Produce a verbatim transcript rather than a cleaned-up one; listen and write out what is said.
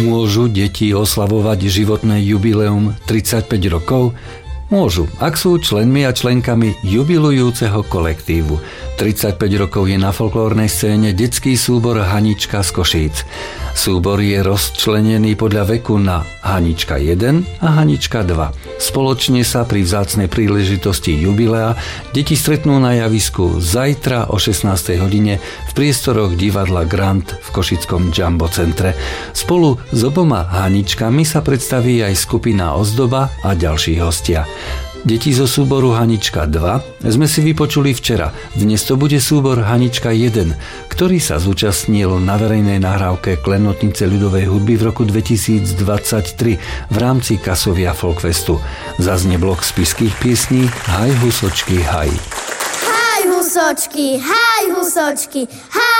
Môžu deti oslavovať životné jubileum tridsaťpäť rokov? Môžu, ak sú členmi a členkami jubilujúceho kolektívu. tridsaťpäť rokov je na folklórnej scéne detský súbor Hanička z Košíc. Súbor je rozčlenený podľa veku na Hanička jeden a Hanička dva. Spoločne sa pri vzácnej príležitosti jubilea deti stretnú na javisku zajtra o šestnástej hodine v priestoroch divadla Grand v košickom Jumbo centre. Spolu s oboma Haničkami sa predstaví aj skupina Ozdoba a ďalší hostia. Deti zo súboru Hanička dva sme si vypočuli včera. Dnes to bude súbor Hanička jeden, ktorý sa zúčastnil na verejnej nahrávke Klenotnice ľudovej hudby v roku dvetisícdvadsaťtri v rámci Kasovia Folkfestu. Zaznie blok spišských piesní Haj husočky haj. Haj husočky, haj husočky, haj